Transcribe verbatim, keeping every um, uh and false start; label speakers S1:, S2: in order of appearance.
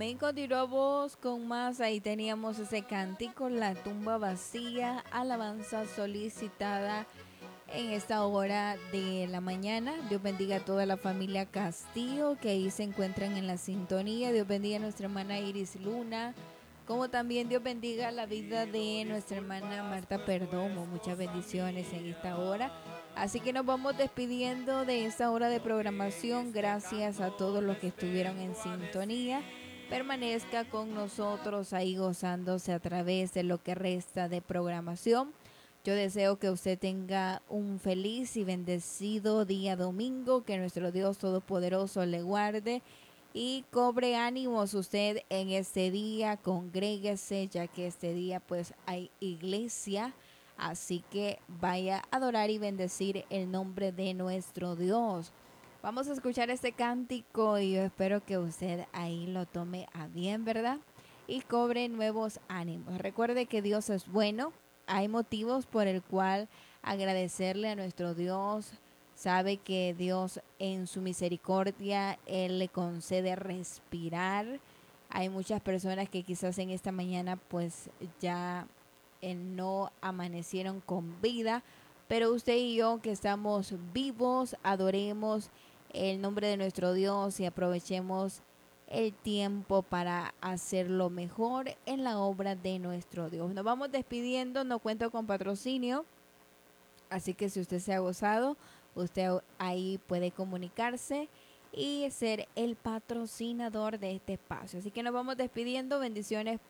S1: Amén. Continuamos con más. Ahí teníamos ese cántico, La tumba vacía, alabanza solicitada en esta hora de la mañana. Dios bendiga a toda la familia Castillo que ahí se encuentran en la sintonía. Dios bendiga a nuestra hermana Iris Luna, como también Dios bendiga la vida de nuestra hermana Marta Perdomo. Muchas bendiciones en esta hora. Así que nos vamos despidiendo de esta hora de programación. Gracias a todos los que estuvieron en sintonía. Permanezca con nosotros ahí gozándose a través de lo que resta de programación. Yo deseo que usted tenga un feliz y bendecido día domingo, que nuestro Dios Todopoderoso le guarde y cobre ánimos usted en este día, congréguese, ya que este día pues hay iglesia, así que vaya a adorar y bendecir el nombre de nuestro Dios. Vamos a escuchar este cántico y yo espero que usted ahí lo tome a bien, ¿verdad? Y cobre nuevos ánimos. Recuerde que Dios es bueno. Hay motivos por el cual agradecerle a nuestro Dios. Sabe que Dios en su misericordia, Él le concede respirar. Hay muchas personas que quizás en esta mañana pues ya eh, no amanecieron con vida. Pero usted y yo que estamos vivos, adoremos el nombre de nuestro Dios y aprovechemos el tiempo para hacerlo mejor en la obra de nuestro Dios. Nos vamos despidiendo, no cuento con patrocinio, así que si usted se ha gozado, usted ahí puede comunicarse y ser el patrocinador de este espacio. Así que nos vamos despidiendo, bendiciones